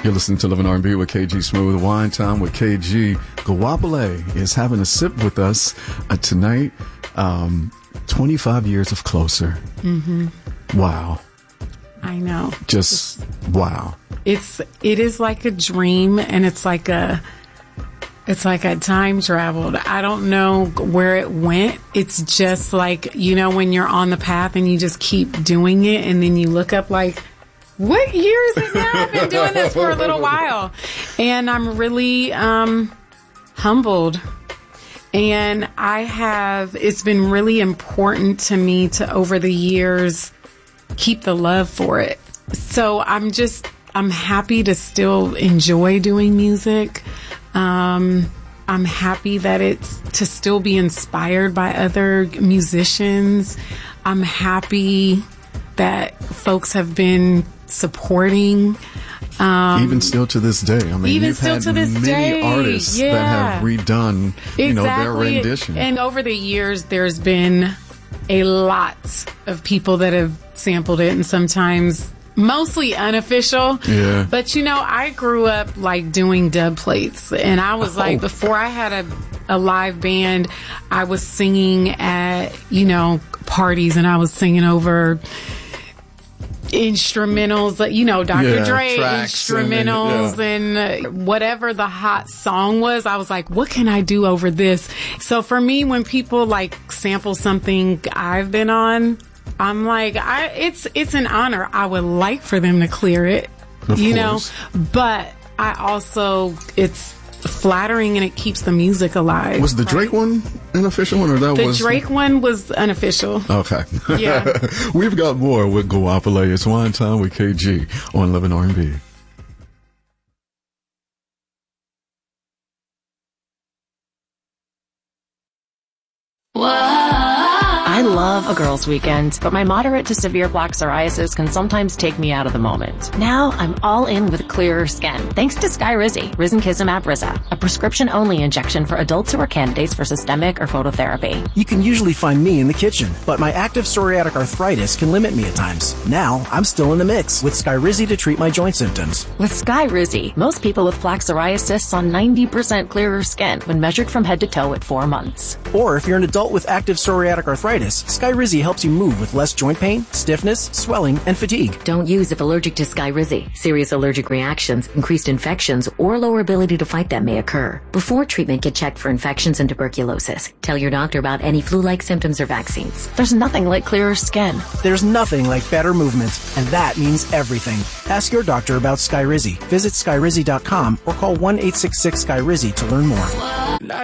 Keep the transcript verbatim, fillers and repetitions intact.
You're listening to Living R and B with K G Smooth. Wine Time with K G. Guapole is having a sip with us uh, tonight. Um, twenty-five years of Closer. Mm-hmm. Wow. I know. Just wow. It's it is like a dream, and it's like a it's like a time traveled. I don't know where it went. It's just like, you know, when you're on the path and you just keep doing it, and then you look up like, what year is it now? I've been doing this for a little while, and I'm really um, humbled. And I have. It's been really important to me to over the years keep the love for it. So I'm just, I'm happy to still enjoy doing music. Um, I'm happy that it's to still be inspired by other musicians. I'm happy that folks have been supporting. Um, even still to this day. I mean, even you've still had to this many day, artists yeah. that have redone, exactly. you know, their rendition. And over the years, there's been a lot of people that have sampled it, and sometimes mostly unofficial. Yeah. But you know, I grew up like doing dub plates, and I was like, oh. before I had a, a live band, I was singing at, you know, parties, and I was singing over instrumentals, like, you know, Doctor Yeah, Dre tracks instrumentals and, yeah. and uh, whatever the hot song was. I was like, what can I do over this? So for me, when people like sample something I've been on, I'm like, I it's it's an honor. I would like for them to clear it, of you course. know, but I also, it's flattering and it keeps the music alive. Was the Drake right? one an official one, or that the was the Drake one was unofficial. Okay. Yeah. We've got more with Guapole. It's Wine Time with K G on Living R and B. I love a girls' weekend, but my moderate to severe plaque psoriasis can sometimes take me out of the moment. Now I'm all in with clearer skin, thanks to Skyrizi, Risankizumab Riza, a prescription-only injection for adults who are candidates for systemic or phototherapy. You can usually find me in the kitchen, but my active psoriatic arthritis can limit me at times. Now I'm still in the mix with Skyrizi to treat my joint symptoms. With Skyrizi, most people with plaque psoriasis saw ninety percent clearer skin when measured from head to toe at four months. Or if you're an adult with active psoriatic arthritis, Skyrizi helps you move with less joint pain, stiffness, swelling, and fatigue. Don't use if allergic to Skyrizi. Serious allergic reactions, increased infections, or lower ability to fight them may occur. Before treatment, get checked for infections and tuberculosis. Tell your doctor about any flu-like symptoms or vaccines. There's nothing like clearer skin. There's nothing like better movement, and that means everything. Ask your doctor about Skyrizi. Visit Skyrizi dot com or call one eight six six Skyrizi to learn more.